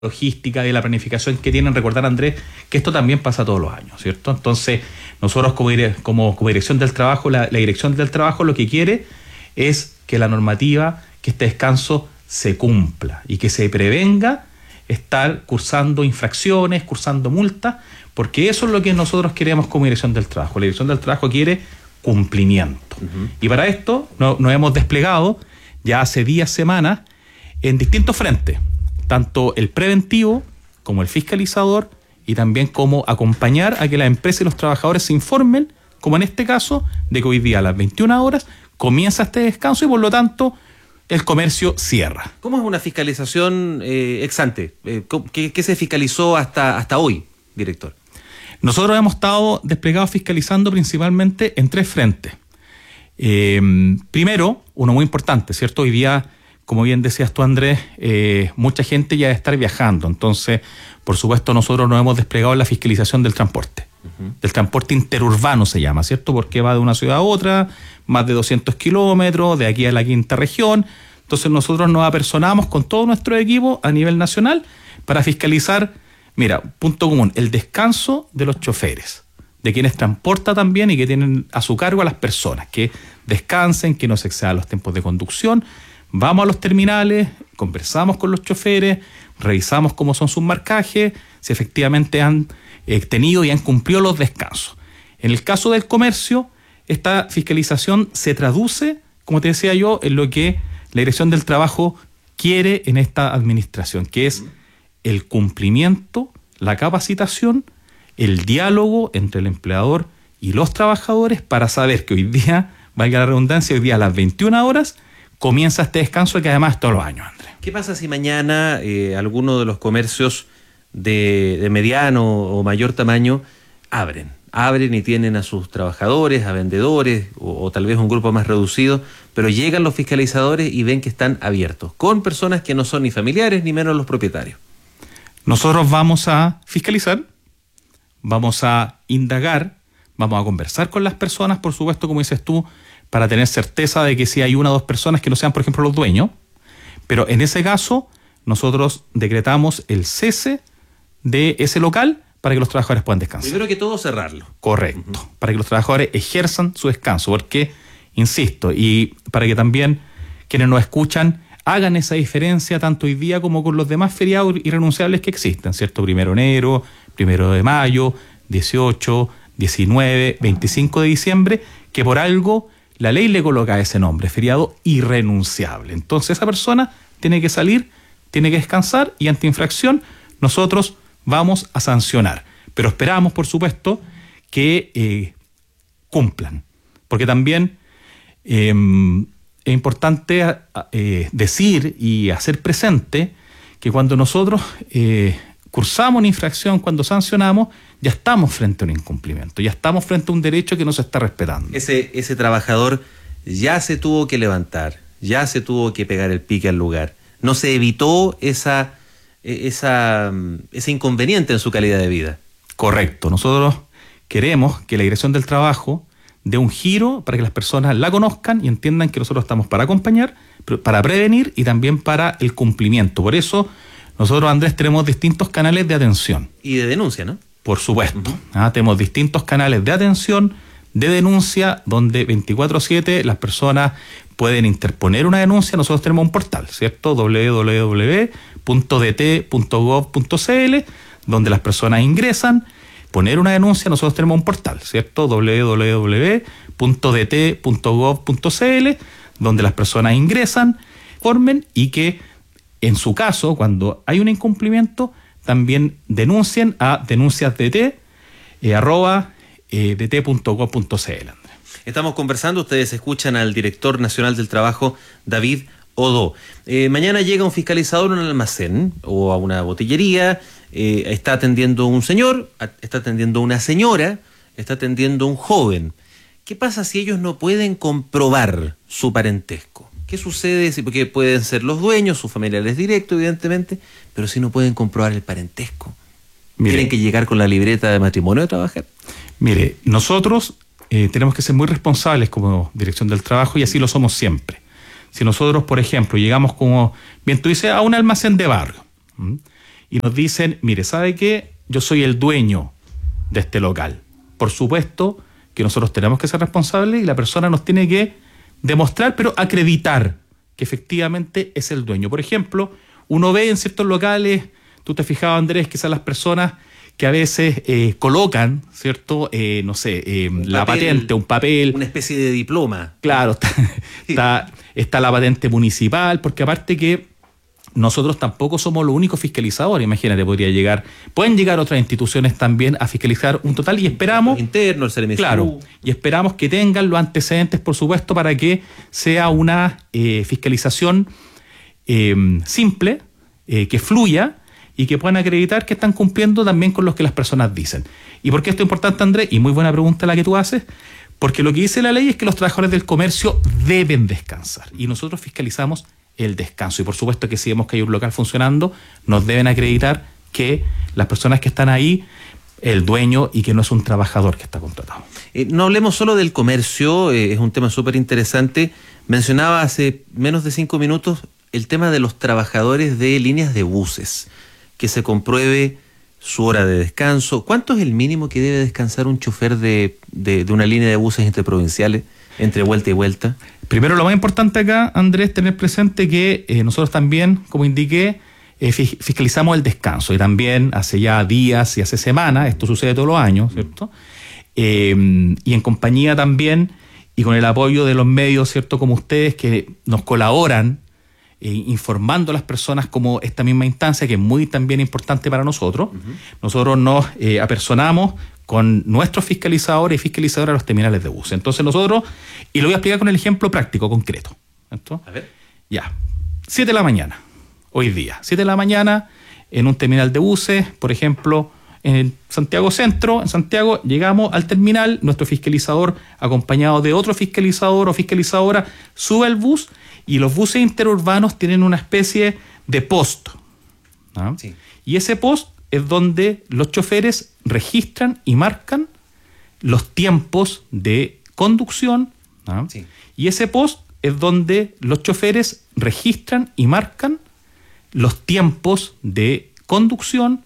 logística, de la planificación que tienen. Recordar, Andrés, que esto también pasa todos los años, ¿cierto? Entonces, nosotros como Dirección del Trabajo, la Dirección del Trabajo lo que quiere es que la normativa, que este descanso se cumpla y que se prevenga estar cursando infracciones, cursando multas, porque eso es lo que nosotros queremos como Dirección del Trabajo. La Dirección del Trabajo quiere cumplimiento. Y para esto nos hemos desplegado ya hace días, semanas, en distintos frentes, tanto el preventivo como el fiscalizador, y también como acompañar a que las empresas y los trabajadores se informen, como en este caso, de que hoy día a las 21 horas comienza este descanso y por lo tanto el comercio cierra. ¿Cómo es una fiscalización ex ante? ¿Qué se fiscalizó hasta hoy, director? Nosotros hemos estado desplegados fiscalizando principalmente en tres frentes. Primero, uno muy importante, ¿cierto? Hoy día, como bien decías tú, Andrés, mucha gente ya debe estar viajando. Entonces, por supuesto, nosotros nos hemos desplegado en la fiscalización del transporte. Del transporte interurbano se llama, ¿cierto? Porque va de una ciudad a otra, más de 200 kilómetros, de aquí a la quinta región. Entonces nosotros nos apersonamos con todo nuestro equipo a nivel nacional para fiscalizar, mira, punto común, el descanso de los choferes, de quienes transporta también y que tienen a su cargo a las personas, que descansen, que no se excedan los tiempos de conducción. Vamos a los terminales, conversamos con los choferes, revisamos cómo son sus marcajes, si efectivamente han tenido y han cumplido los descansos. En el caso del comercio, esta fiscalización se traduce, como te decía yo, en lo que la Dirección del Trabajo quiere en esta administración, que es el cumplimiento, la capacitación, el diálogo entre el empleador y los trabajadores para saber que hoy día, valga la redundancia, hoy día a las 21 horas comienza este descanso que además todos los años, Andrés. ¿Qué pasa si mañana alguno de los comercios de mediano o mayor tamaño abren y tienen a sus trabajadores, a vendedores o tal vez un grupo más reducido, pero llegan los fiscalizadores y ven que están abiertos, con personas que no son ni familiares ni menos los propietarios? Nosotros vamos a fiscalizar, vamos a indagar, vamos a conversar con las personas, por supuesto, como dices tú, para tener certeza de que si hay una o dos personas que no sean, por ejemplo, los dueños, pero en ese caso nosotros decretamos el cese de ese local para que los trabajadores puedan descansar. Primero que todo, cerrarlo. Correcto, para que los trabajadores ejerzan su descanso, porque, insisto, y para que también quienes nos escuchan hagan esa diferencia tanto hoy día como con los demás feriados irrenunciables que existen, ¿cierto? 1 de enero, 1 de mayo, 18, 19, 25 de diciembre, que por algo la ley le coloca ese nombre, feriado irrenunciable. Entonces esa persona tiene que salir, tiene que descansar y ante infracción nosotros vamos a sancionar. Pero esperamos, por supuesto, que cumplan. Porque también es importante decir y hacer presente que cuando nosotros cursamos una infracción, cuando sancionamos, ya estamos frente a un incumplimiento, ya estamos frente a un derecho que no se está respetando. Ese trabajador ya se tuvo que levantar, ya se tuvo que pegar el pique al lugar. No se evitó ese inconveniente en su calidad de vida. Correcto. Nosotros queremos que la Dirección del Trabajo dé un giro para que las personas la conozcan y entiendan que nosotros estamos para acompañar, para prevenir y también para el cumplimiento. Por eso nosotros, Andrés, tenemos distintos canales de atención. Y de denuncia, ¿no? Por supuesto. Tenemos distintos canales de atención, de denuncia, donde 24/7 las personas pueden interponer una denuncia. Nosotros tenemos un portal, ¿cierto? www.dt.gov.cl, donde las personas ingresan, poner una denuncia. Nosotros tenemos un portal, ¿cierto? www.dt.gov.cl, donde las personas ingresan, formen y que en su caso, cuando hay un incumplimiento, también denuncien a denunciasdt@dt.gov.cl. Estamos conversando, ustedes escuchan al director nacional del trabajo, David Odó. Mañana llega un fiscalizador a un almacén o a una botillería, está atendiendo un señor, está atendiendo una señora, está atendiendo un joven. ¿Qué pasa si ellos no pueden comprobar su parentesco? ¿Qué sucede? Porque pueden ser los dueños, sus familiares directos, evidentemente, pero si no pueden comprobar el parentesco. ¿Tienen que llegar con la libreta de matrimonio a trabajar? Mire, nosotros tenemos que ser muy responsables como Dirección del Trabajo y así lo somos siempre. Si nosotros, por ejemplo, llegamos como, bien tú dices, a un almacén de barrio y nos dicen, mire, ¿sabe qué? Yo soy el dueño de este local. Por supuesto que nosotros tenemos que ser responsables y la persona nos tiene que demostrar, pero acreditar que efectivamente es el dueño. Por ejemplo, uno ve en ciertos locales, tú te fijabas, Andrés, que son las personas que a veces colocan, ¿cierto? No sé, la patente, un papel. Una especie de diploma. Claro, está la patente municipal, porque aparte que nosotros tampoco somos los únicos fiscalizadores. Imagínate, pueden llegar otras instituciones también a fiscalizar un total y esperamos... Interno, el CRMSU. Claro, y esperamos que tengan los antecedentes, por supuesto, para que sea una fiscalización simple, que fluya y que puedan acreditar que están cumpliendo también con lo que las personas dicen. ¿Y por qué esto es importante, Andrés? Y muy buena pregunta la que tú haces, porque lo que dice la ley es que los trabajadores del comercio deben descansar y nosotros fiscalizamos el descanso. Y por supuesto que si vemos que hay un local funcionando, nos deben acreditar que las personas que están ahí, el dueño, y que no es un trabajador que está contratado. No hablemos solo del comercio, es un tema súper interesante. Mencionaba hace menos de 5 minutos el tema de los trabajadores de líneas de buses, que se compruebe su hora de descanso. ¿Cuánto es el mínimo que debe descansar un chofer de una línea de buses interprovinciales entre vuelta y vuelta? Primero, lo más importante acá, Andrés, tener presente que nosotros también, como indiqué, fiscalizamos el descanso y también hace ya días y hace semanas, esto sucede todos los años, ¿cierto? Y en compañía también y con el apoyo de los medios, ¿cierto? Como ustedes que nos colaboran informando a las personas como esta misma instancia que es muy también importante para nosotros. Nosotros nos apersonamos con nuestros fiscalizadores y fiscalizadoras a los terminales de buses. Entonces nosotros, y lo voy a explicar con el ejemplo práctico, concreto. ¿Cierto? A ver. Ya, 7 de la mañana, hoy día, 7 de la mañana, en un terminal de buses, por ejemplo, en Santiago Centro, en Santiago, llegamos al terminal, nuestro fiscalizador, acompañado de otro fiscalizador o fiscalizadora, sube al bus y los buses interurbanos tienen una especie de post, ¿no? Sí. Y ese post es donde los choferes registran y marcan los tiempos de conducción, ¿no? Sí. Y ese post es donde los choferes registran y marcan los tiempos de conducción